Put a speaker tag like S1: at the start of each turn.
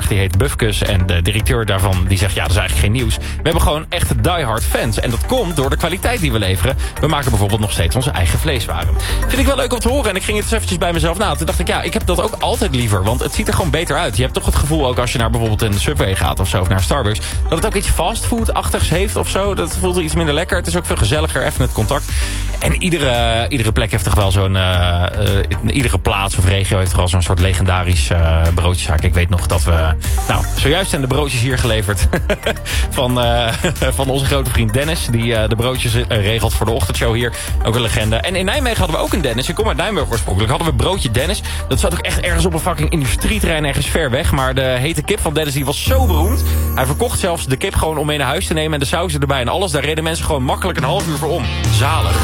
S1: Limburg, die heet Bufkus. En de directeur daarvan die zegt, ja, dat is eigenlijk geen nieuws. We hebben gewoon echt diehard fans. En dat komt door de kwaliteit die we leveren. We maken bijvoorbeeld nog steeds onze eigen vleeswaren. Vind ik wel leuk om te horen. En ik ging het eens eventjes bij mezelf na. Toen dacht ik, ja, ik heb dat ook altijd liever. Want het ziet er gewoon beter uit. Je hebt toch het gevoel ook als je naar bijvoorbeeld een Subway gaat of zo, of naar Starbucks, dat het ook iets fastfood-achtigs heeft of zo. Dat voelt iets minder lekker. Het is ook veel gezelliger, even het contact. En iedere plek heeft toch wel zo'n... iedere plaats of regio heeft toch wel zo'n soort legendarisch broodjeszaak. Ik weet nog dat we... Nou, zojuist zijn de broodjes hier geleverd van onze grote vriend Dennis. Die de broodjes regelt voor de ochtendshow hier. Ook een legende. En in Nijmegen hadden we ook een Dennis. Ik kom uit Nijmegen oorspronkelijk. Hadden we broodje Dennis. Dat zat ook echt ergens op een fucking industrieterrein ergens ver weg. Maar de hete kip van Dennis die was zo beroemd. Hij verkocht zelfs de kip gewoon om mee naar huis te nemen. En de saus erbij en alles. Daar reden mensen gewoon makkelijk een half uur voor om. Zalig.